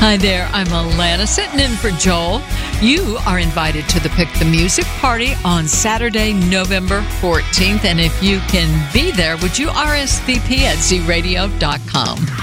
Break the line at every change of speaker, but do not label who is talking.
Hi there, I'm Alana sitting in for Joel. You are invited to the Pick the Music Party on Saturday, November 14th. And if you can be there, would you RSVP at zradio.com?